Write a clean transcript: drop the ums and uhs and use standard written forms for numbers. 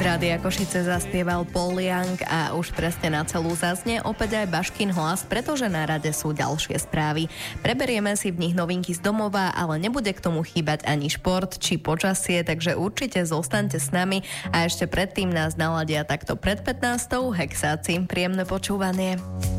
Rádia Košice zaspieval Paul Young a už presne na celú zaznie opäť aj Baškin hlas, pretože na rade sú ďalšie správy. Preberieme si v nich novinky z domova, ale nebude k tomu chýbať ani šport či počasie, takže určite zostaňte s nami a ešte predtým nás naladia takto pred 15. Hexáci. Príjemné počúvanie.